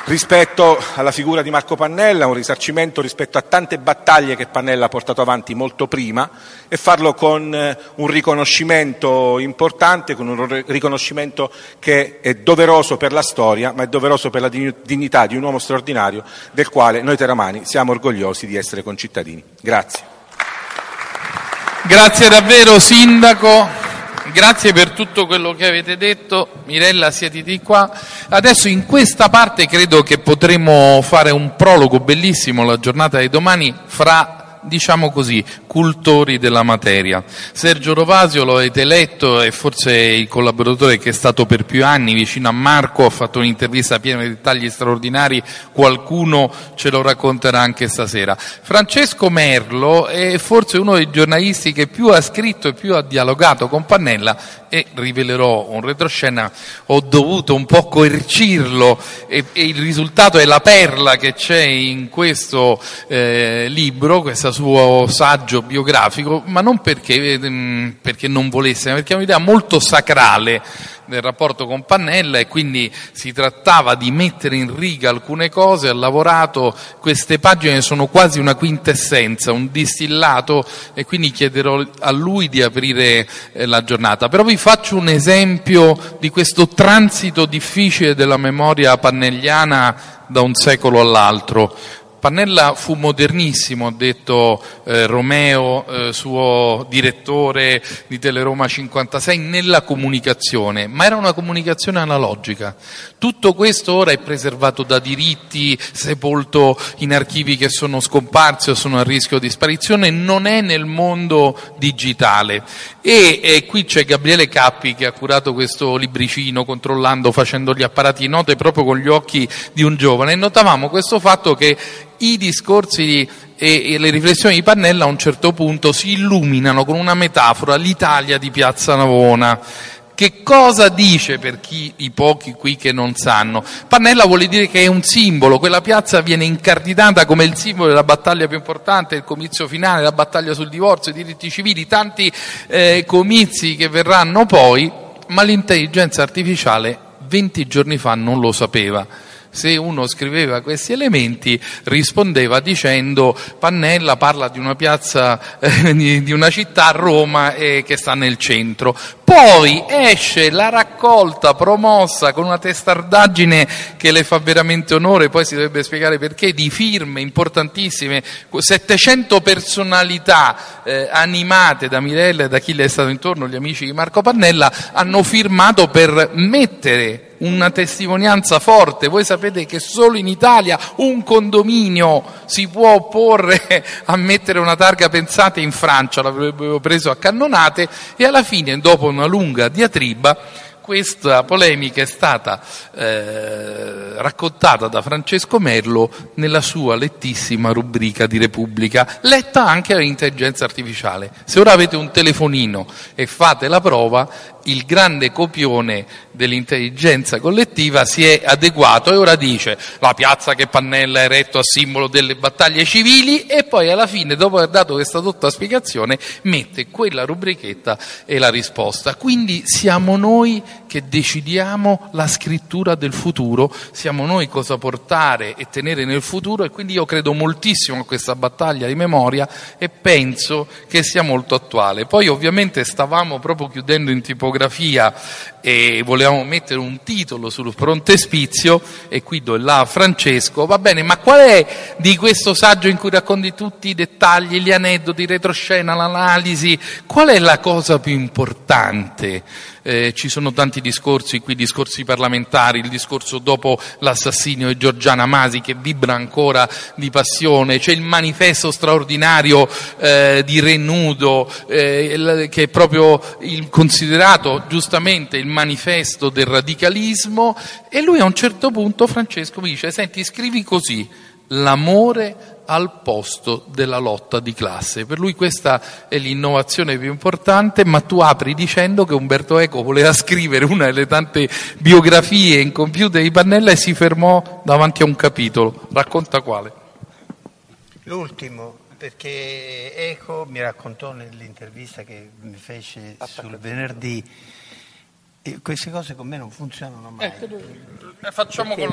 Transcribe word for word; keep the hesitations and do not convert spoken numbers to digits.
rispetto alla figura di Marco Pannella, un risarcimento rispetto a tante battaglie che Pannella ha portato avanti molto prima, e farlo con un riconoscimento importante, con un riconoscimento che è doveroso per la storia, ma è doveroso per la dignità di un uomo straordinario del quale noi teramani siamo orgogliosi di essere concittadini. Grazie. Grazie davvero Sindaco. Grazie per tutto quello che avete detto. Mirella, siediti qua. Adesso in questa parte credo che potremo fare un prologo bellissimo alla giornata di domani fra, diciamo così, cultori della materia. Sergio Rovasio lo avete letto, è forse il collaboratore che è stato per più anni vicino a Marco, ha fatto un'intervista piena di dettagli straordinari, qualcuno ce lo racconterà anche stasera. Francesco Merlo è forse uno dei giornalisti che più ha scritto e più ha dialogato con Pannella, e rivelerò un retroscena, ho dovuto un po' coercirlo e, e il risultato è la perla che c'è in questo eh, libro, questo suo saggio biografico, ma non perché, perché non volesse, ma perché è un'idea molto sacrale del rapporto con Pannella, e quindi si trattava di mettere in riga alcune cose. Ha lavorato, queste pagine sono quasi una quintessenza, un distillato, e quindi chiederò a lui di aprire eh, la giornata. Però vi faccio un esempio di questo transito difficile della memoria pannelliana da un secolo all'altro. Pannella fu modernissimo, ha detto eh, Romeo, eh, suo direttore di Teleroma cinquantasei, nella comunicazione, ma era una comunicazione analogica. Tutto questo ora è preservato da diritti, sepolto in archivi che sono scomparsi o sono a rischio di sparizione, non è nel mondo digitale. E, e qui c'è Gabriele Cappi che ha curato questo libricino, controllando, facendo gli apparati note proprio con gli occhi di un giovane, e notavamo questo fatto che i discorsi e, e le riflessioni di Pannella a un certo punto si illuminano con una metafora, l'Italia di Piazza Navona. Che cosa dice per chi, i pochi qui che non sanno? Pannella vuole dire che è un simbolo, quella piazza viene incardinata come il simbolo della battaglia più importante, il comizio finale, la battaglia sul divorzio, i diritti civili, tanti eh, comizi che verranno poi, ma l'intelligenza artificiale venti giorni fa non lo sapeva. Se uno scriveva questi elementi rispondeva dicendo Pannella parla di una piazza, eh, di una città, Roma, eh, che sta nel centro. Poi esce la raccolta promossa con una testardaggine che le fa veramente onore, poi si dovrebbe spiegare perché, di firme importantissime, settecento personalità eh, animate da Mirella e da chi le è stato intorno, gli amici di Marco Pannella, hanno firmato per mettere una testimonianza forte. Voi sapete che solo in Italia un condominio si può opporre a mettere una targa, pensate in Francia l'avrebbero preso a cannonate, e alla fine, dopo una lunga diatriba, questa polemica è stata eh, raccontata da Francesco Merlo nella sua lettissima rubrica di Repubblica, letta anche dall'intelligenza artificiale. Se ora avete un telefonino e fate la prova, il grande copione dell'intelligenza collettiva si è adeguato e ora dice la piazza che Pannella ha eretto a simbolo delle battaglie civili, e poi alla fine, dopo aver dato questa dotta spiegazione, mette quella rubrichetta e la risposta. Quindi siamo noi che decidiamo la scrittura del futuro, siamo noi cosa portare e tenere nel futuro, e quindi io credo moltissimo a questa battaglia di memoria e penso che sia molto attuale. Poi ovviamente stavamo proprio chiudendo in tipografia e volevamo mettere un titolo sul frontespizio, e qui do là a Francesco. Va bene, ma qual è di questo saggio in cui racconti tutti i dettagli, gli aneddoti, retroscena, l'analisi, qual è la cosa più importante? Eh, ci sono tanti discorsi qui, discorsi parlamentari, il discorso dopo l'assassinio di Giorgiana Masi che vibra ancora di passione, c'è il manifesto straordinario eh, di Renudo eh, che è proprio il, considerato giustamente il manifesto del radicalismo, e lui a un certo punto, Francesco, mi dice: senti, scrivi così, l'amore al posto della lotta di classe. Per lui questa è l'innovazione più importante, ma tu apri dicendo che Umberto Eco voleva scrivere una delle tante biografie incompiute di Pannella e si fermò davanti a un capitolo. Racconta quale. L'ultimo, perché Eco mi raccontò nell'intervista che mi fece sul venerdì, e queste cose con me non funzionano mai. Eh, facciamo con